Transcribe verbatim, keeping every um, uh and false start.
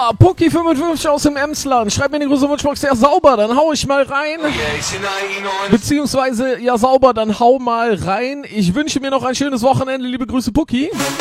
Pucki fünfundfünfzig aus dem Emsland. Schreibt mir in die große Wunschbox, ja sauber, dann hau ich mal rein. Beziehungsweise, ja sauber, dann hau mal rein. Ich wünsche mir noch ein schönes Wochenende. Liebe Grüße, Pucki.